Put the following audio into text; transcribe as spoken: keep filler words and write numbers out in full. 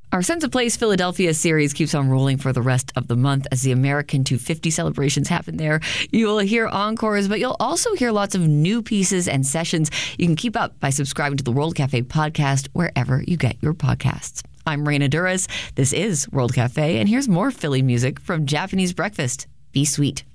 Our Sense of Place Philadelphia series keeps on rolling for the rest of the month as the American two fifty celebrations happen there. You'll hear encores, but you'll also hear lots of new pieces and sessions. You can keep up by subscribing to the World Cafe podcast wherever you get your podcasts. I'm Reina Duras. This is World Cafe, and here's more Philly music from Japanese Breakfast. Be sweet.